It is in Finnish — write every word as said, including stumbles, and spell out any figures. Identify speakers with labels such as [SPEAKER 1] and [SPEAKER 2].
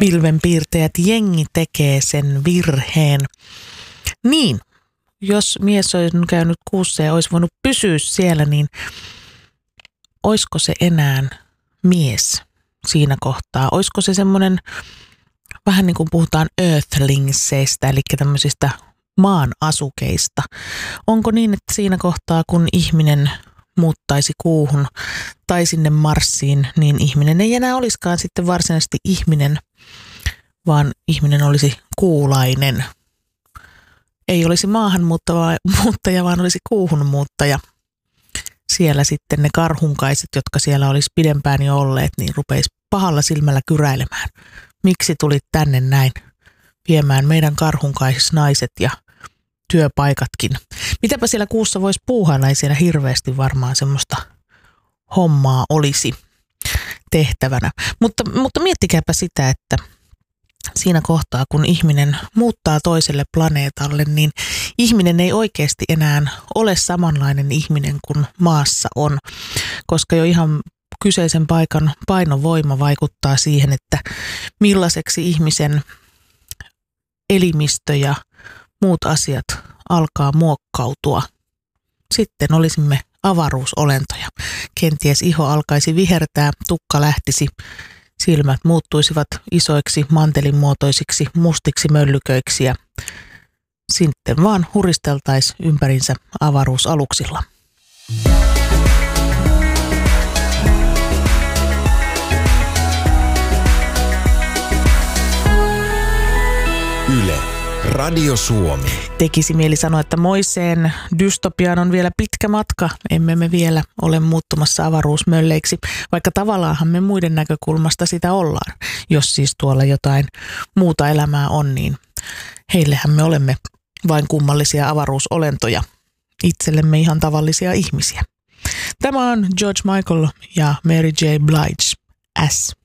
[SPEAKER 1] Pilvenpiirtäjät jengi tekee sen virheen. Niin, jos mies olisi käynyt kuussa ja olisi voinut pysyä siellä, niin olisiko se enää mies siinä kohtaa? Olisiko se semmoinen, vähän niin kuin puhutaan earthlingsseistä, eli tämmöisistä maan asukeista. Onko niin, että siinä kohtaa, kun ihminen muuttaisi kuuhun tai sinne Marsiin, niin ihminen ei enää olisikaan sitten varsinaisesti ihminen, vaan ihminen olisi kuulainen. Ei olisi maahanmuuttaja, vaan olisi kuuhunmuuttaja. Siellä sitten ne karhunkaiset, jotka siellä olisi pidempään jo olleet, niin rupeisi pahalla silmällä kyräilemään. Miksi tulit tänne näin viemään meidän karhunkaisnaiset ja työpaikatkin? Mitäpä siellä kuussa voisi puuhailla, ei siellä hirveästi varmaan semmoista hommaa olisi tehtävänä. Mutta, mutta miettikääpä sitä, että siinä kohtaa, kun ihminen muuttaa toiselle planeetalle, niin ihminen ei oikeasti enää ole samanlainen ihminen kuin maassa on, koska jo ihan kyseisen paikan painovoima vaikuttaa siihen, että millaiseksi ihmisen elimistö ja muut asiat alkaa muokkautua. Sitten olisimme avaruusolentoja. Kenties iho alkaisi vihertää, tukka lähtisi, silmät muuttuisivat isoiksi mantelinmuotoisiksi mustiksi möllyköiksi ja sitten vaan huristeltaisiin ympärinsä avaruusaluksilla.
[SPEAKER 2] Yle, Radio Suomi.
[SPEAKER 1] Tekisi mieli sanoa, että moiseen dystopiaan on vielä pitkä matka. Emme me vielä ole muuttumassa avaruusmölleiksi, vaikka tavallaanhan me muiden näkökulmasta sitä ollaan. Jos siis tuolla jotain muuta elämää on, niin heillehän me olemme vain kummallisia avaruusolentoja. Itsellemme ihan tavallisia ihmisiä. Tämä on George Michael ja Mary J. Blige, S.